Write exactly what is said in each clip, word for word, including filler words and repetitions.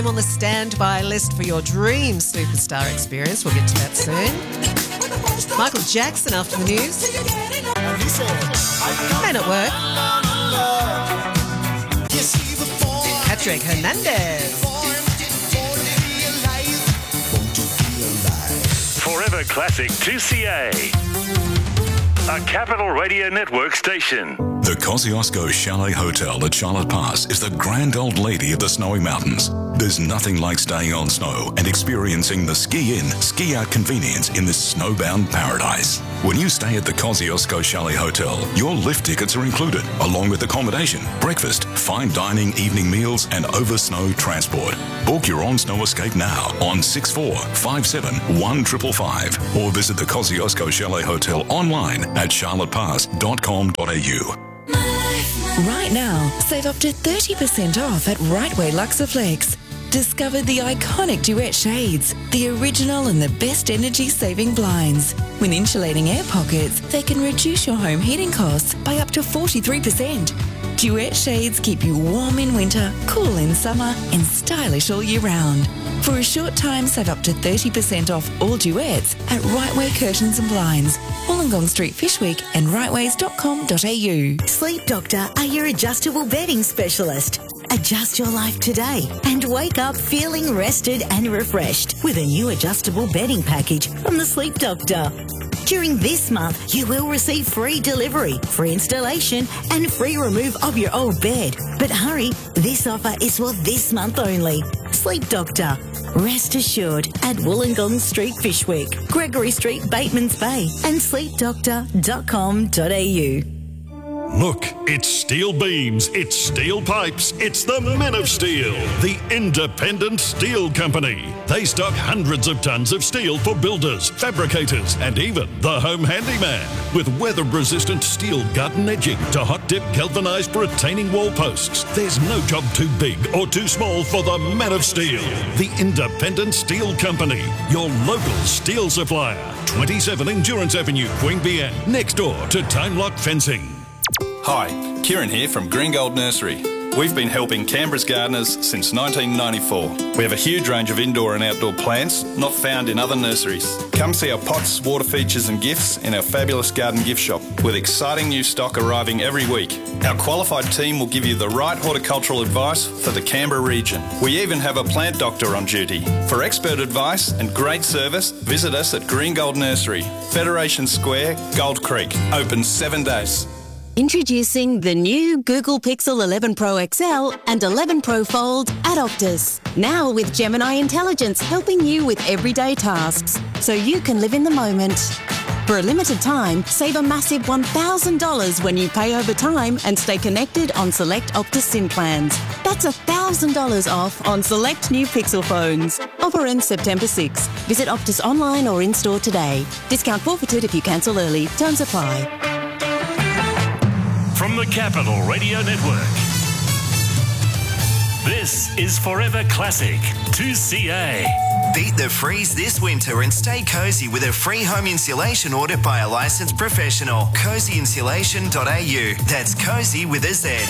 On the standby list for your dream superstar experience. We'll get to that soon. Michael Jackson after the news. Men at work. Patrick Hernandez. Forever Classic two C A. A Capital Radio Network station. The Kosciuszko Chalet Hotel at Charlotte Pass is the grand old lady of the snowy mountains. There's nothing like staying on snow and experiencing the ski-in, ski-out convenience in this snowbound paradise. When you stay at the Kosciuszko Chalet Hotel, your lift tickets are included, along with accommodation, breakfast, fine dining, evening meals, and over-snow transport. Book your on-snow escape now on six four five seven one five five five or visit the Kosciuszko Chalet Hotel online at charlotte pass dot com dot a u. Right now, save up to thirty percent off at Rightway Luxaflex. Discover the iconic Duet shades, the original and the best energy-saving blinds. When insulating air pockets, they can reduce your home heating costs by up to forty-three percent. Duet shades keep you warm in winter, cool in summer, and stylish all year round. For a short time, save up to thirty percent off all Duets at Rightway Curtains and Blinds, Wollongong Street, Fishwick, and rightways dot com dot a u. Sleep Doctor are your adjustable bedding specialist. Adjust your life today and wake up feeling rested and refreshed with a new adjustable bedding package from the Sleep Doctor. During this month, you will receive free delivery, free installation and free remove of your old bed. But hurry, this offer is for this month only. Sleep Doctor. Rest assured at Wollongong Street, Fishwick, Gregory Street, Batemans Bay and sleep doctor dot com dot a u. Look, it's steel beams, it's steel pipes, it's the Men of Steel, the independent steel company. They stock hundreds of tons of steel for builders, fabricators, and even the home handyman. With weather-resistant steel garden edging to hot-dip galvanised retaining wall posts, there's no job too big or too small for the Men of Steel, the independent steel company, your local steel supplier. twenty-seven Endurance Avenue, Queanbeyan, next door to Time Lock Fencing. Hi, Kieran here from Green Gold Nursery. We've been helping Canberra's gardeners since nineteen ninety-four. We have a huge range of indoor and outdoor plants not found in other nurseries. Come see our pots, water features and gifts in our fabulous garden gift shop with exciting new stock arriving every week. Our qualified team will give you the right horticultural advice for the Canberra region. We even have a plant doctor on duty. For expert advice and great service, visit us at Green Gold Nursery, Federation Square, Gold Creek. Open seven days. Introducing the new Google Pixel eleven Pro X L and eleven Pro Fold at Optus. Now with Gemini Intelligence helping you with everyday tasks, so you can live in the moment. For a limited time, save a massive one thousand dollars when you pay over time and stay connected on select Optus SIM plans. That's one thousand dollars off on select new Pixel phones. Offer ends September sixth. Visit Optus online or in-store today. Discount forfeited if you cancel early. Terms apply. From the Capital Radio Network, this is Forever Classic two C A. Beat the freeze this winter and stay cosy with a free home insulation audit by a licensed professional. cozy insulation dot a u. That's cozy with a Z.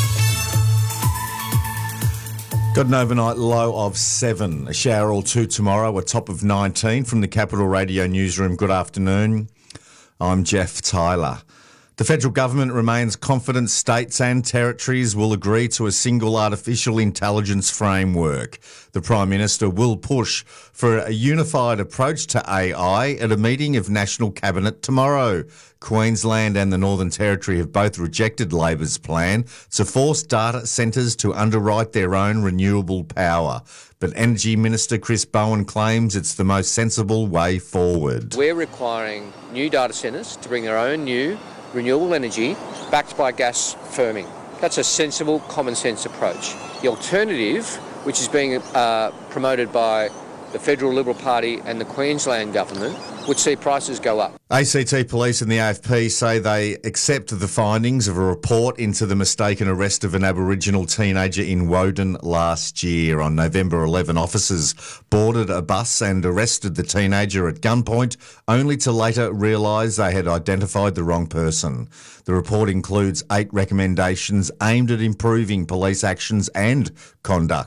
Got an overnight low of seven. A shower or two tomorrow, a top of nineteen. From the Capital Radio Newsroom, good afternoon. I'm Jeff Tyler. The federal government remains confident states and territories will agree to a single artificial intelligence framework. The Prime Minister will push for a unified approach to A I at a meeting of National Cabinet tomorrow. Queensland and the Northern Territory have both rejected Labor's plan to force data centres to underwrite their own renewable power. But Energy Minister Chris Bowen claims it's the most sensible way forward. We're requiring new data centres to bring their own new renewable energy backed by gas firming. That's a sensible, common sense approach. The alternative, which is being uh, promoted by the Federal Liberal Party and the Queensland Government, would see prices go up. A C T Police and the A F P say they accept the findings of a report into the mistaken arrest of an Aboriginal teenager in Woden last year. On November eleventh, officers boarded a bus and arrested the teenager at gunpoint, only to later realise they had identified the wrong person. The report includes eight recommendations aimed at improving police actions and conduct.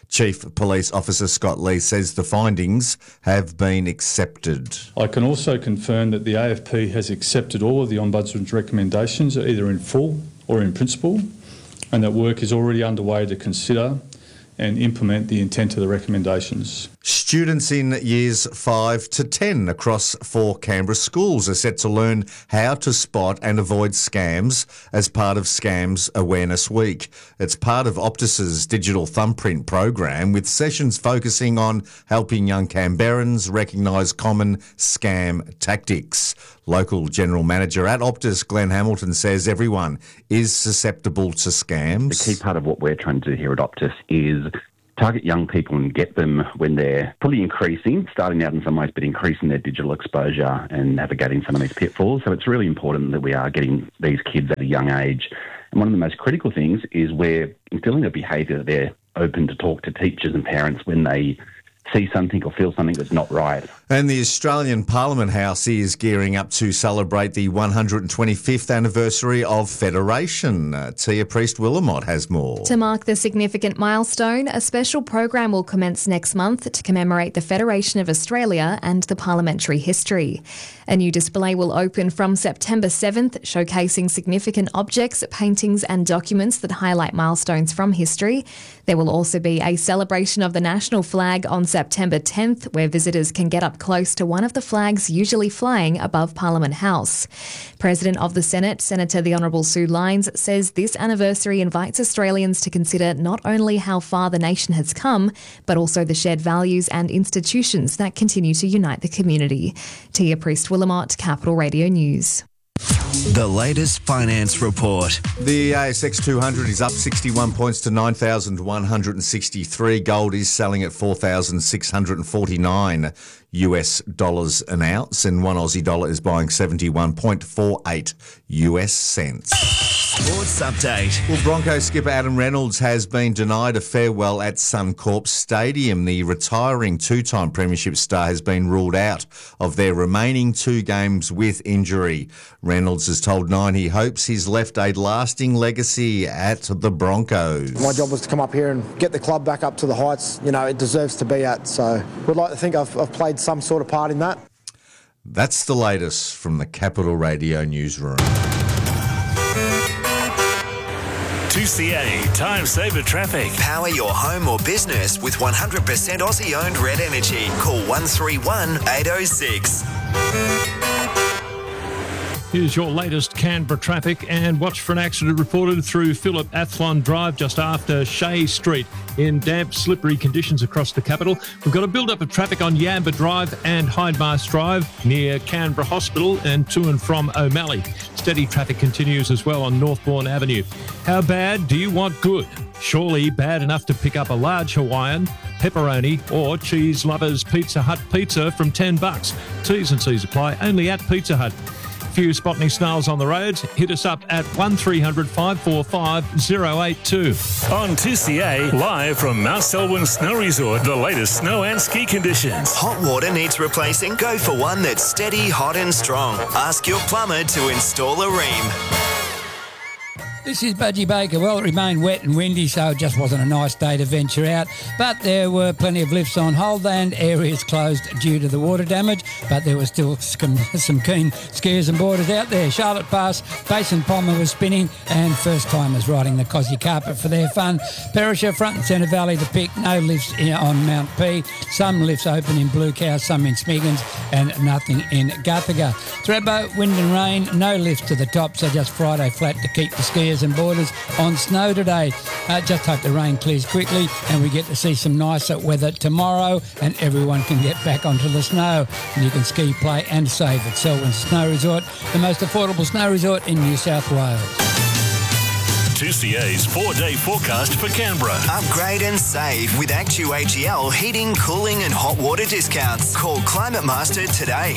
Chief Police Officer Scott Lee says the findings have been accepted. I can also confirm that the A F P has accepted all of the Ombudsman's recommendations, either in full or in principle, and that work is already underway to consider and implement the intent of the recommendations. Students in years five to ten across four Canberra schools are set to learn how to spot and avoid scams as part of Scams Awareness Week. It's part of Optus's digital thumbprint program, with sessions focusing on helping young Canberrans recognise common scam tactics. Local General Manager at Optus, Glenn Hamilton, says everyone is susceptible to scams. The key part of what we're trying to do here at Optus is target young people and get them when they're fully increasing, starting out in some ways, but increasing their digital exposure and navigating some of these pitfalls. So it's really important that we are getting these kids at a young age. And one of the most critical things is we're instilling a behaviour that they're open to talk to teachers and parents when they see something or feel something that's not right. And the Australian Parliament House is gearing up to celebrate the one hundred twenty-fifth anniversary of Federation. Uh, Tia Priest-Willamot has more. To mark the significant milestone, a special program will commence next month to commemorate the Federation of Australia and the parliamentary history. A new display will open from September seventh, showcasing significant objects, paintings and documents that highlight milestones from history. There will also be a celebration of the national flag on September tenth, where visitors can get up close to one of the flags usually flying above Parliament House. President of the Senate, Senator the Honourable Sue Lines, says this anniversary invites Australians to consider not only how far the nation has come, but also the shared values and institutions that continue to unite the community. Tia Priest-Willamot, Capital Radio News. The latest finance report. The A S X two hundred is up sixty-one points to nine thousand one hundred sixty-three. Gold is selling at four thousand six hundred forty-nine U S dollars an ounce, and one Aussie dollar is buying seventy-one point four eight U S cents. Sports update. Well, Broncos skipper Adam Reynolds has been denied a farewell at Suncorp Stadium. The retiring two-time premiership star has been ruled out of their remaining two games with injury. Reynolds has told Nine he hopes he's left a lasting legacy at the Broncos. My job was to come up here and get the club back up to the heights, you know, it deserves to be at. So would like to think I've, I've played some sort of part in that. That's the latest from the Capital Radio newsroom. two C A Time Saver Traffic. Power your home or business with one hundred percent Aussie-owned Red Energy. Call one three one, eight oh six. Here's your latest Canberra traffic, and watch for an accident reported through Phillip Athlon Drive just after Shea Street in damp, slippery conditions across the capital. We've got a build-up of traffic on Yamba Drive and Hindmarsh Drive near Canberra Hospital and to and from O'Malley. Steady traffic continues as well on Northbourne Avenue. How bad do you want good? Surely bad enough to pick up a large Hawaiian, pepperoni or cheese lovers Pizza Hut pizza from ten bucks. T's and C's apply only at Pizza Hut. Few spot any snails on the roads, hit us up at one three hundred, five four five, oh eight two. On two C A, live from Mount Selwyn Snow Resort, the latest snow and ski conditions. Hot water needs replacing? Go for one that's steady, hot and strong. Ask your plumber to install a ream. This is Budgie Baker. Well, it remained wet and windy, so it just wasn't a nice day to venture out. But there were plenty of lifts on hold and areas closed due to the water damage. But there were still some, some keen skiers and boarders out there. Charlotte Pass, Basin Palmer was spinning, and first-timers riding the Cosy Carpet for their fun. Perisher, Front and Centre Valley, the pick. No lifts on Mount P. Some lifts open in Blue Cow, some in Smiggins, and nothing in Guthaga. Thredbo, wind and rain, no lifts to the top, so just Friday flat to keep the skiers and boarders on snow today. Uh, just hope the rain clears quickly and we get to see some nicer weather tomorrow and everyone can get back onto the snow. And you can ski, play and save at Selwyn Snow Resort, the most affordable snow resort in New South Wales. two C A's four-day forecast for Canberra. Upgrade and save with Actu H E L heating, cooling and hot water discounts. Call Climate Master today.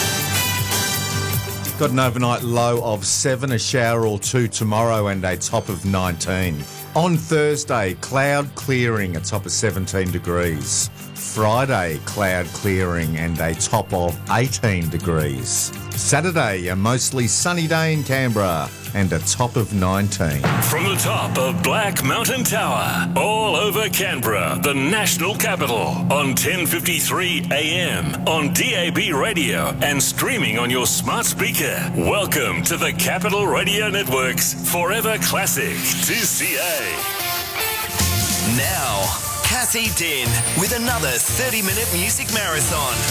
Got an overnight low of seven, a shower or two tomorrow and a top of nineteen. On Thursday, cloud clearing, a top of seventeen degrees. Friday, cloud clearing and a top of eighteen degrees. Saturday, a mostly sunny day in Canberra and a top of nineteen. From the top of Black Mountain Tower, all over Canberra, the national capital, on ten fifty-three A M, on D A B radio and streaming on your smart speaker. Welcome to the Capital Radio Network's Forever Classic two C A. Now, Kathy Din with another thirty-minute music marathon.